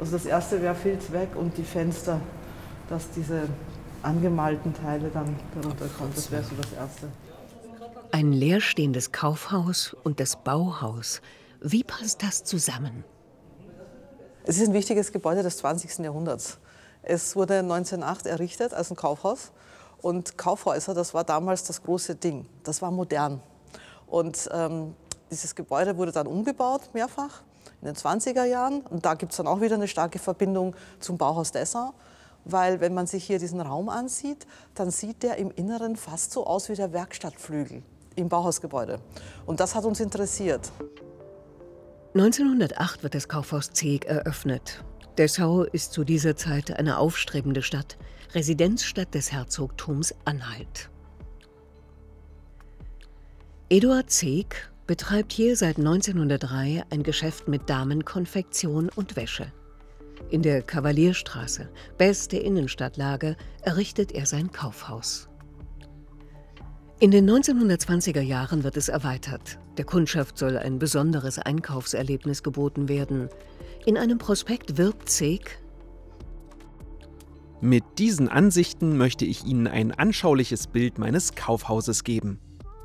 Also das erste wäre Filz weg und die Fenster, dass diese angemalten Teile dann darunter kommen. Das wäre so das Erste. Ein leerstehendes Kaufhaus und das Bauhaus. Wie passt das zusammen? Es ist ein wichtiges Gebäude des 20. Jahrhunderts. Es wurde 1908 errichtet als ein Kaufhaus. Und Kaufhäuser, das war damals das große Ding. Das war modern. Und dieses Gebäude wurde dann umgebaut, mehrfach, in den 20er Jahren. Und da gibt es dann auch wieder eine starke Verbindung zum Bauhaus Dessau. Weil wenn man sich hier diesen Raum ansieht, dann sieht der im Inneren fast so aus wie der Werkstattflügel im Bauhausgebäude. Und das hat uns interessiert. 1908 wird das Kaufhaus Zeeg eröffnet. Dessau ist zu dieser Zeit eine aufstrebende Stadt, Residenzstadt des Herzogtums Anhalt. Eduard Zeeg betreibt hier seit 1903 ein Geschäft mit Damenkonfektion und Wäsche. In der Kavalierstraße, beste Innenstadtlage, errichtet er sein Kaufhaus. In den 1920er Jahren wird es erweitert. Der Kundschaft soll ein besonderes Einkaufserlebnis geboten werden. In einem Prospekt wirbt Zeeg: Mit diesen Ansichten möchte ich Ihnen ein anschauliches Bild meines Kaufhauses geben.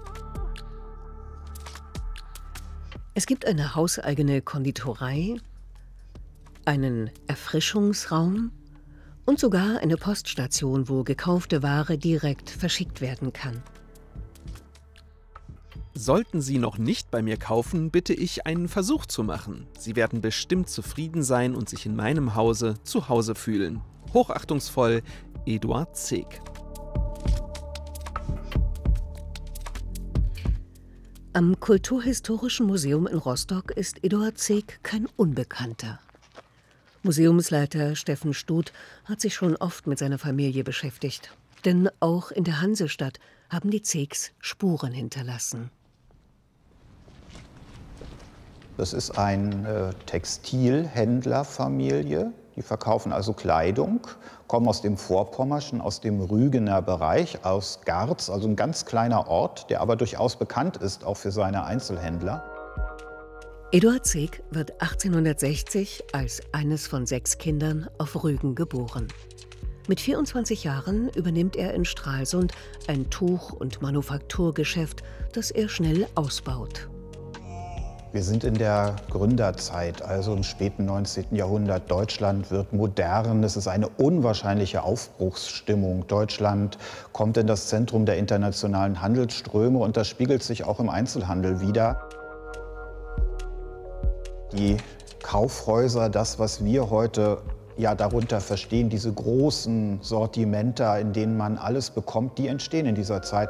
Es gibt eine hauseigene Konditorei, einen Erfrischungsraum und sogar eine Poststation, wo gekaufte Ware direkt verschickt werden kann. Sollten Sie noch nicht bei mir kaufen, bitte ich, einen Versuch zu machen. Sie werden bestimmt zufrieden sein und sich in meinem Hause zu Hause fühlen. Hochachtungsvoll, Eduard Zeeg. Am Kulturhistorischen Museum in Rostock ist Eduard Zeeg kein Unbekannter. Museumsleiter Steffen Stuth hat sich schon oft mit seiner Familie beschäftigt. Denn auch in der Hansestadt haben die Zeegs Spuren hinterlassen. Das ist eine Textilhändlerfamilie. Die verkaufen also Kleidung, kommen aus dem Vorpommerschen, aus dem Rügener Bereich, aus Garz, also ein ganz kleiner Ort, der aber durchaus bekannt ist, auch für seine Einzelhändler. Eduard Zeeg wird 1860 als eines von 6 Kindern auf Rügen geboren. Mit 24 Jahren übernimmt er in Stralsund ein Tuch- und Manufakturgeschäft, das er schnell ausbaut. Wir sind in der Gründerzeit, also im späten 19. Jahrhundert. Deutschland wird modern, es ist eine unwahrscheinliche Aufbruchsstimmung. Deutschland kommt in das Zentrum der internationalen Handelsströme und das spiegelt sich auch im Einzelhandel wider. Die Kaufhäuser, das, was wir heute darunter verstehen, diese großen Sortimenter, in denen man alles bekommt, die entstehen in dieser Zeit.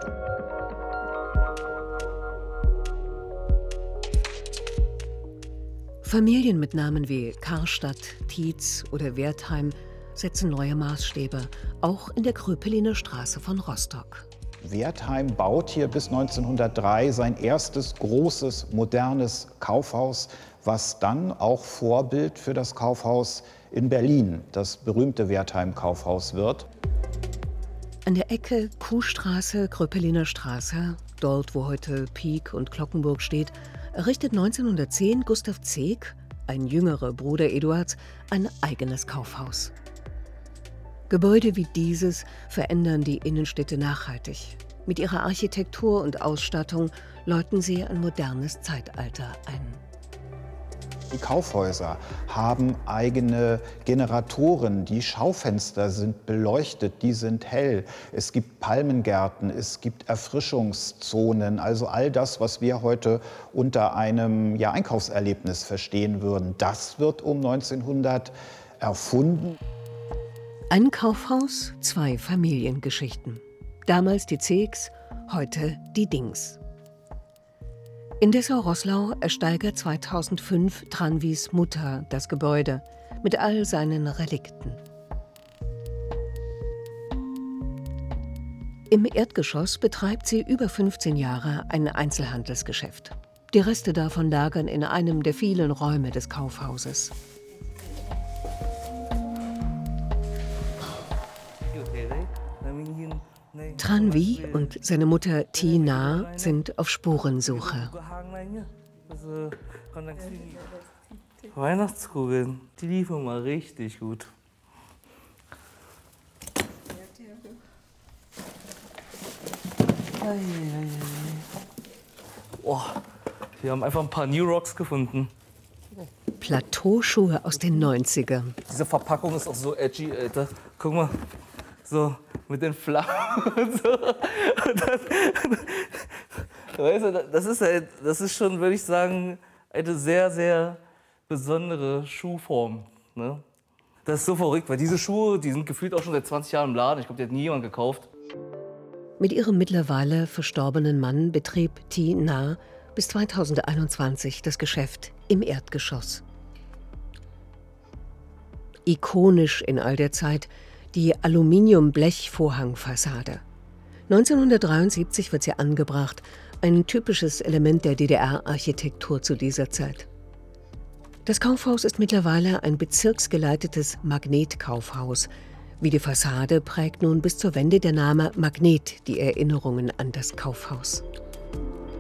Familien mit Namen wie Karstadt, Tietz oder Wertheim setzen neue Maßstäbe, auch in der Kröpeliner Straße von Rostock. Wertheim baut hier bis 1903 sein erstes großes, modernes Kaufhaus, was dann auch Vorbild für das Kaufhaus in Berlin, das berühmte Wertheim-Kaufhaus, wird. An der Ecke Kuhstraße, Kröpeliner Straße, dort wo heute Pieck und Glockenburg steht, errichtet 1910 Gustav Zeeg, ein jüngerer Bruder Eduards, ein eigenes Kaufhaus. Gebäude wie dieses verändern die Innenstädte nachhaltig. Mit ihrer Architektur und Ausstattung läuten sie ein modernes Zeitalter ein. Die Kaufhäuser haben eigene Generatoren, die Schaufenster sind beleuchtet, die sind hell. Es gibt Palmengärten, es gibt Erfrischungszonen, also all das, was wir heute unter einem Einkaufserlebnis verstehen würden. Das wird um 1900 erfunden. Ein Kaufhaus, 2 Familiengeschichten. Damals die Zeegs, heute die Dings. In Dessau-Roßlau ersteigert 2005 Tranvis Mutter das Gebäude mit all seinen Relikten. Im Erdgeschoss betreibt sie über 15 Jahre ein Einzelhandelsgeschäft. Die Reste davon lagern in einem der vielen Räume des Kaufhauses. Tranvi und seine Mutter Thi Na sind auf Spurensuche. Weihnachtskugeln, die liefen mal richtig gut. Oh, wir haben einfach ein paar New Rocks gefunden. Plateauschuhe aus den 90ern. Diese Verpackung ist auch so edgy, Alter. Guck mal, so mit den Flammen und so. Und das, weißt du, das ist schon, würde ich sagen, eine sehr, sehr besondere Schuhform. Ne? Das ist so verrückt, weil diese Schuhe, die sind gefühlt auch schon seit 20 Jahren im Laden. Ich glaube, die hat nie jemand gekauft. Mit ihrem mittlerweile verstorbenen Mann betrieb Thi Na bis 2021 das Geschäft im Erdgeschoss. Ikonisch in all der Zeit die Aluminium-Blech-Vorhangfassade. 1973 wird sie angebracht, ein typisches Element der DDR-Architektur zu dieser Zeit. Das Kaufhaus ist mittlerweile ein bezirksgeleitetes Magnetkaufhaus. Wie die Fassade prägt nun bis zur Wende der Name Magnet die Erinnerungen an das Kaufhaus.